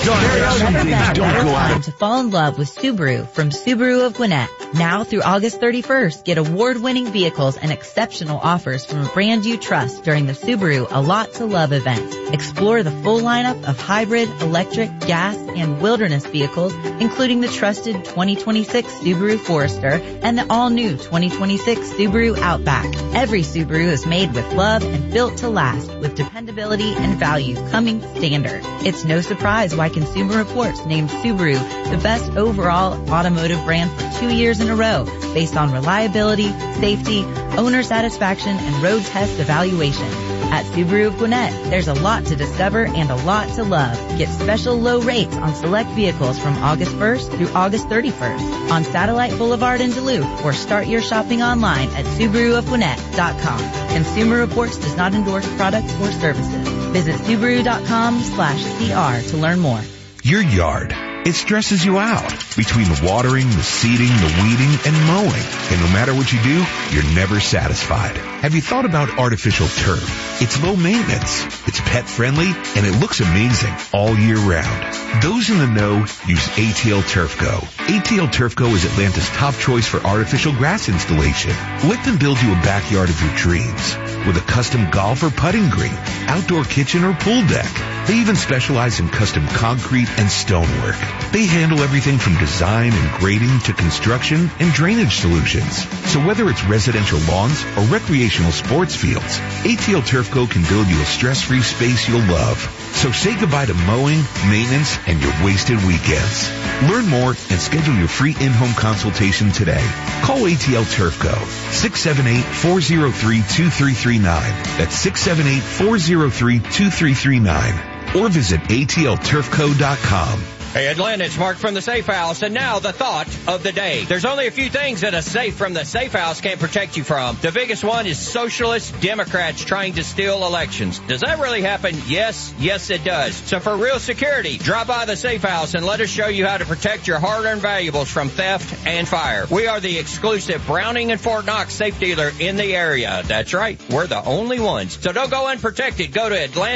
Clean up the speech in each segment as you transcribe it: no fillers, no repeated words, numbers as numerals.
Time to fall in love with Subaru from Subaru of Gwinnett. Now through August 31st, get award-winning vehicles and exceptional offers from a brand you trust during the Subaru A Lot to Love event. Explore the full lineup of hybrid, electric, gas, and wilderness vehicles, including the trusted 2026 Subaru Forester and the all-new 2026 Subaru Outback. Every Subaru is made with love and built to last, with dependability and value coming standard. It's no surprise why Consumer Reports named Subaru the best overall automotive brand for 2 years in a row, based on reliability, safety, owner satisfaction, and road test evaluation. At Subaru of Gwinnett, there's a lot to discover and a lot to love. Get special low rates on select vehicles from August 1st through August 31st on Satellite Boulevard in Duluth, or start your shopping online at SubaruofGwinnett.com. Consumer Reports does not endorse products or services. Visit Subaru.com/CR to learn more. Your yard, it stresses you out. Between the watering, the seeding, the weeding, and mowing. And no matter what you do, you're never satisfied. Have you thought about artificial turf? It's low maintenance, it's pet friendly, and it looks amazing all year round. Those in the know use ATL Turf Go. ATL Turf Go is Atlanta's top choice for artificial grass installation. Let them build you a backyard of your dreams with a custom golf or putting green, outdoor kitchen or pool deck. They even specialize in custom concrete and stonework. They handle everything from design and grading to construction and drainage solutions. So whether it's residential lawns or recreational sports fields, ATL Turf Go can build you a stress-free space you'll love. So say goodbye to mowing, maintenance, and your wasted weekends. Learn more and schedule your free in-home consultation today. Call ATL Turf Go, 678-403-2339. That's 678-403-2339. Or visit atlturfco.com. Hey, Atlanta, it's Mark from the Safe House, and now the thought of the day. There's only a few things that a safe from the Safe House can't protect you from. The biggest one is socialist Democrats trying to steal elections. Does that really happen? Yes, it does. So for real security, drop by the Safe House and let us show you how to protect your hard-earned valuables from theft and fire. We are the exclusive Browning and Fort Knox safe dealer in the area. That's right, we're the only ones. So don't go unprotected. Go to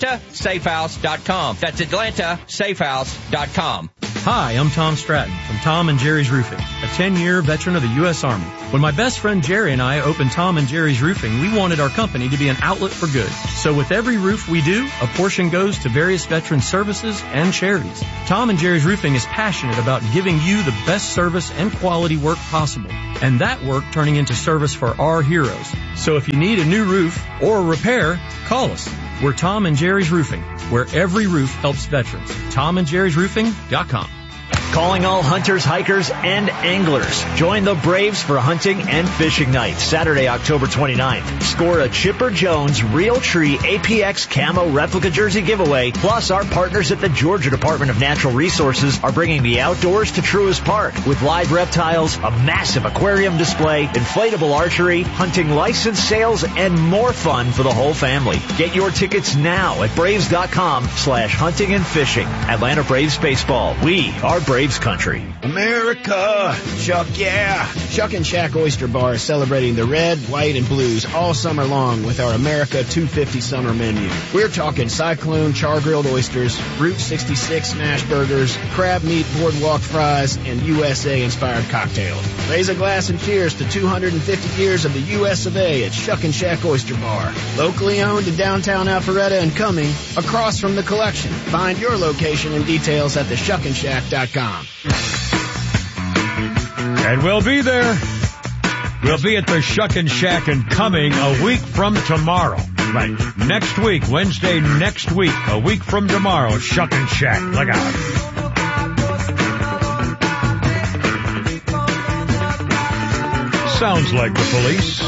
AtlantaSafeHouse.com. That's AtlantaSafeHouse.com. Hi, I'm Tom Stratton from Tom and Jerry's Roofing, a 10-year veteran of the U.S. Army. When my best friend Jerry and I opened Tom and Jerry's Roofing, we wanted our company to be an outlet for good. So with every roof we do, a portion goes to various veteran services and charities. Tom and Jerry's Roofing is passionate about giving you the best service and quality work possible, and that work turning into service for our heroes. So if you need a new roof or a repair, call us. We're Tom and Jerry's Roofing, where every roof helps veterans. TomandJerry'sRoofing.com. Calling all hunters, hikers, and anglers. Join the Braves for hunting and fishing night, Saturday, October 29th. Score a Chipper Jones Realtree APX Camo replica jersey giveaway. Plus, our partners at the Georgia Department of Natural Resources are bringing the outdoors to Truist Park with live reptiles, a massive aquarium display, inflatable archery, hunting license sales, and more fun for the whole family. Get your tickets now at Braves.com/hunting and fishing. Atlanta Braves Baseball. We are Braves country. America! Shuck, yeah! Shuck and Shack Oyster Bar is celebrating the red, white, and blues all summer long with our America 250 summer menu. We're talking Cyclone char-grilled oysters, Route 66 smash burgers, crab meat boardwalk fries, and USA-inspired cocktails. Raise a glass and cheers to 250 years of the U.S. of A. at Shuck and Shack Oyster Bar. Locally owned in downtown Alpharetta and Cumming, across from the Collection. Find your location and details at theshuckandshack.com. And we'll be there. We'll be at the Shuck and Shack in Cumming a week from tomorrow. Right. Next week, Wednesday next week, a week from tomorrow, Shuck and Shack. Look out. Sounds like the police.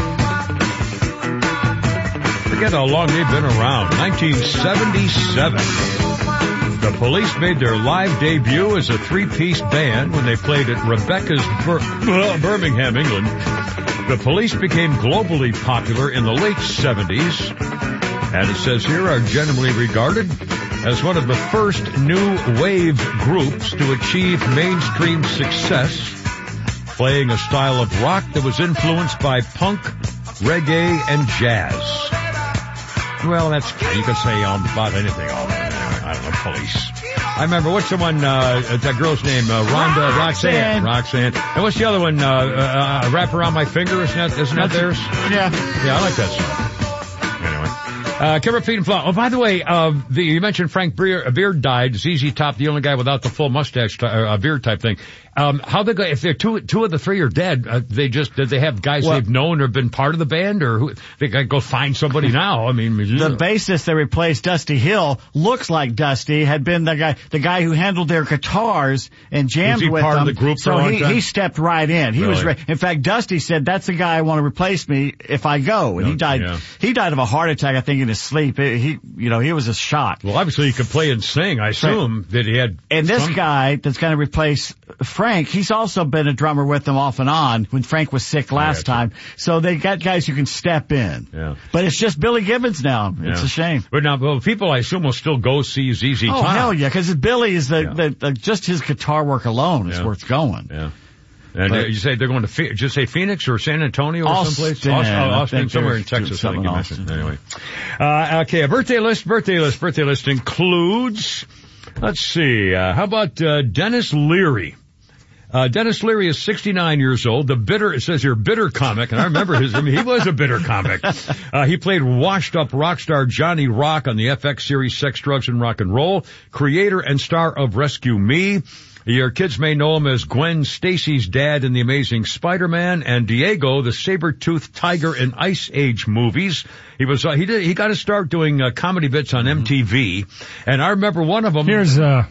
Forget how long they've been around. 1977. The Police made their live debut as a three-piece band when they played at Rebecca's Birmingham, England. The Police became globally popular in the late 70s, and it says here are generally regarded as one of the first new wave groups to achieve mainstream success, playing a style of rock that was influenced by punk, reggae, and jazz. Well, you could say about anything on that. I don't know. Police. I remember, what's the one, that girl's name? Rhonda, Roxanne. And what's the other one? Wrap Around My Finger, isn't that theirs? Yeah. Yeah, I like that song. Anyway. Kimber Feet and Flower. Oh, by the way, you mentioned Frank Beard died. ZZ Top, the only guy without the full mustache, beard type thing. How they go, if they're two of the three are dead, did they have guys they've known or been part of the band, or who, they gotta go find somebody now? I mean, the bassist that replaced Dusty Hill looks like Dusty, had been the guy who handled their guitars and jammed with them. Was he part of the group for a long time? He stepped right in. He was ready. In fact, Dusty said, that's the guy I want to replace me if I go. And he died of a heart attack, I think, in his sleep. He was a shot. Well, obviously he could play and sing, I assume, that he had. And this guy that's going to replace Frank, he's also been a drummer with them off and on when Frank was sick last time. So they got guys who can step in. Yeah. But it's just Billy Gibbons now. It's a shame. But now, people I assume will still go see ZZ Top. Oh, hell yeah, because Billy is just his guitar work alone is worth going. Yeah. And you say they're going to, just say Phoenix or San Antonio or someplace? Austin, somewhere in Texas, I think you mentioned. Anyway. Okay, a birthday list includes, let's see, how about, Dennis Leary? Dennis Leary is 69 years old. It says here, bitter comic, and I remember he was a bitter comic. He played washed up rock star Johnny Rock on the FX series Sex, Drugs, and Rock and Roll, creator and star of Rescue Me. Your kids may know him as Gwen Stacy's dad in The Amazing Spider-Man, and Diego, the saber-toothed tiger in Ice Age movies. He got to start doing comedy bits on MTV, and I remember one of them. We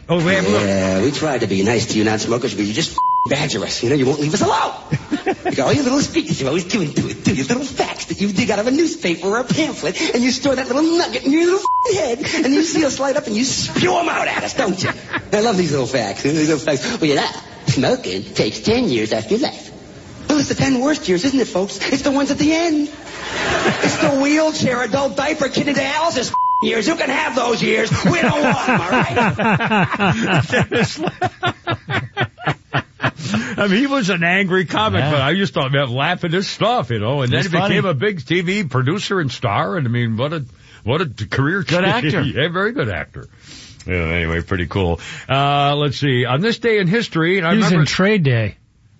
tried to be nice to you non-smokers, but you just badger us. You won't leave us alone. You got all your little speeches you're always doing to it, your little facts that you dig out of a newspaper or a pamphlet, and you store that little nugget in your little head, and you see us light up and you spew them out at us, don't you? I love these little facts. Well, smoking takes 10 years off your life. Well, it's the 10 worst years, isn't it, folks? It's the ones at the end. It's the wheelchair, adult diaper, kid into dialysis years. You can have those years. We don't want them, all right? I mean, he was an angry comic, but I used to laugh at his stuff, and then he became a big TV producer and star, and I mean, what a career. Good actor. Yeah, very good actor. Yeah, anyway, pretty cool. Let's see. On this day in history, and I remember. He was in Trade Day.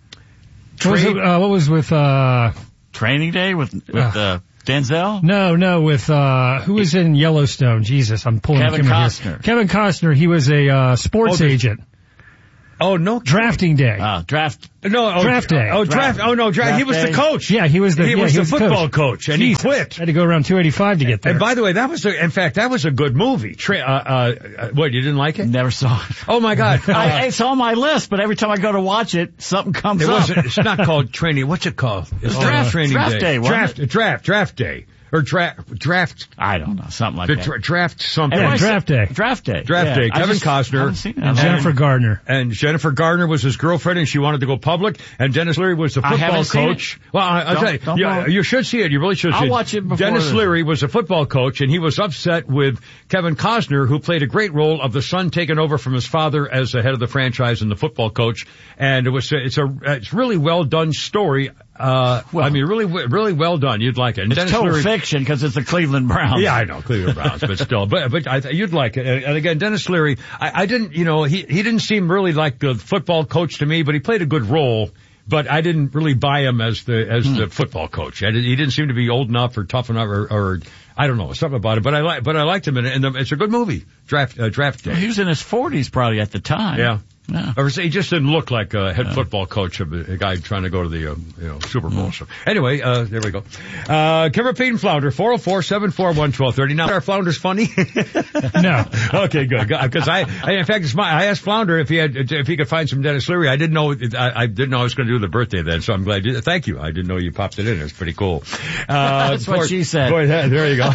What was with, Training Day with Denzel? No, with, who was in Yellowstone? Jesus, I'm pulling Kevin Costner. Kevin Costner, he was a, sports agent. Oh, no. Drafting Day. Draft Day. He was the coach. Yeah, he was the football coach, and he quit. Had to go around 285 to get there. And by the way, that was a good movie. What, you didn't like it? Never saw it. Oh my God. It's on my list, but every time I go to watch it, something comes up. It's not called training. What's it called? It's Draft Day. Draft Day. Or draft. I don't know. Something like that. Draft something. Anyway, Draft Day. Draft Day. Kevin Costner. And Jennifer Gardner. And Jennifer Gardner was his girlfriend, and she wanted to go public. And Dennis Leary was the football coach. Well, I'll tell you, you should see it. You really should see it. I'll watch it before. Dennis Leary was a football coach, and he was upset with Kevin Costner, who played a great role of the son taking over from his father as the head of the franchise and the football coach. And it's really well done story. I mean, really well done. You'd like it. And it's total fiction because it's the Cleveland Browns. Yeah, I know, Cleveland Browns, but still, you'd like it. And again, Dennis Leary, I didn't, he didn't seem really like the football coach to me, but he played a good role. But I didn't really buy him as the football coach. He didn't seem to be old enough or tough enough or I don't know, something about it. But I liked him, and it's a good movie. Draft Day. Well, he was in his 40s probably at the time. Yeah. Or he just didn't look like a head football coach of a guy trying to go to the Super Bowl. So anyway, there we go. Kimber, Pete, and Flounder, 404-741-1230. Now, are Flounders funny? No. Okay, good. Because I asked Flounder if he could find some Dennis Leary. I didn't know I was going to do the birthday then, so I'm glad. Thank you. I didn't know you popped it in. It's pretty cool. That's what she said. Boy, there you go.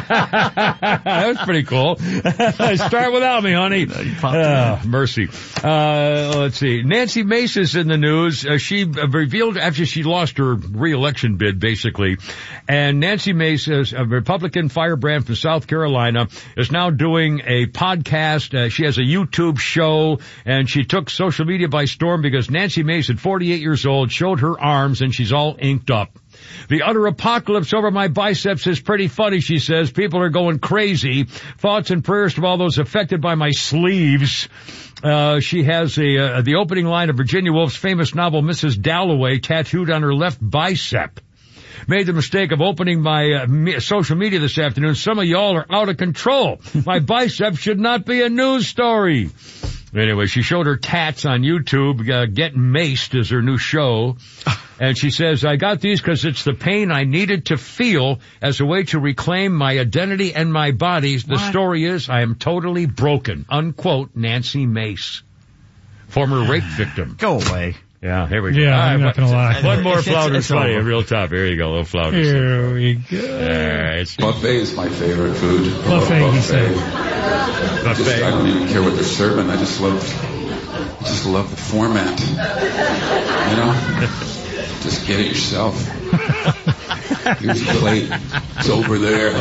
That was pretty cool. Start without me, honey. Mercy. Let's see. Nancy Mace is in the news. She revealed after she lost her re-election bid, basically. And Nancy Mace, is a Republican firebrand from South Carolina, is now doing a podcast. She has a YouTube show, and she took social media by storm because Nancy Mace, at 48 years old, showed her arms, and she's all inked up. The utter apocalypse over my biceps is pretty funny, she says. People are going crazy. Thoughts and prayers to all those affected by my sleeves. She has the opening line of Virginia Woolf's famous novel, Mrs. Dalloway, tattooed on her left bicep. Made the mistake of opening my social media this afternoon. Some of y'all are out of control. My bicep should not be a news story. Anyway, she showed her tats on YouTube. Getting Maced is her new show. And she says, I got these because it's the pain I needed to feel as a way to reclaim my identity and my body. The story is, I am totally broken. Unquote, Nancy Mace. Former rape victim. Go away. Yeah, here we go. Yeah, I'm not gonna lie. One more Flounders funny, real top. Here you go, little Flounders. Here we go. Buffet is my favorite food. Buffet, he said. Buffet. I don't even care what they're serving. I just love the format. You know? Just get it yourself. Here's your plate. It's over there.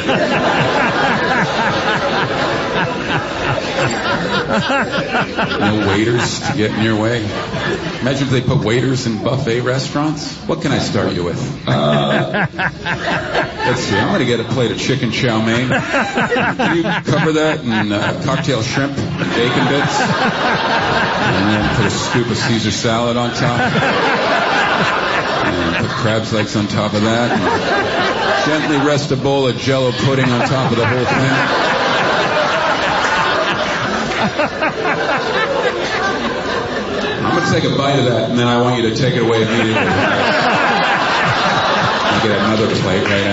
No waiters to get in your way. Imagine if they put waiters in buffet restaurants. What can I start you with? Let's see. I'm going to get a plate of chicken chow mein. Can you cover that in cocktail shrimp and bacon bits? And then put a scoop of Caesar salad on top. And put crab's legs on top of that. And gently rest a bowl of Jell-O pudding on top of the whole thing. I'm going to take a bite of that, and then I want you to take it away immediately. I'll get another plate right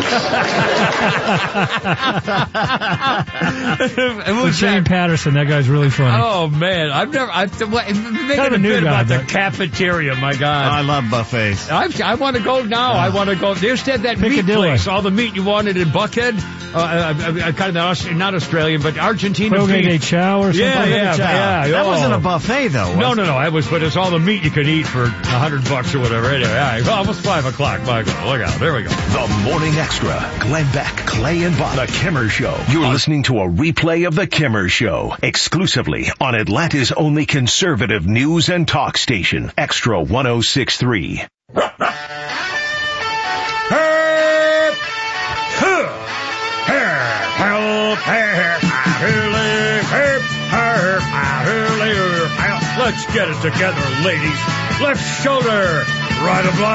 afterwards. Shane Patterson, that guy's really funny. Oh, man. I've making a bit about the cafeteria, my God. I love buffets. I want to go now. I want to go. There's that meat place. All the meat you wanted in Buckhead. Kind of not Australian, but Argentina Fogo de Chao or something. Yeah. That wasn't a buffet, though. No. But it's all the meat you could eat for $100 or whatever. Anyway, almost 5 o'clock. My God, look out. There we go. The Morning Extra. Glenn Beck, Clay and Bob. The Kimmer Show. You're listening to a replay of The Kimmer Show. Exclusively on Atlanta's only conservative news and talk station. Extra 106.3. Let's get it together, ladies. Left shoulder, right of line.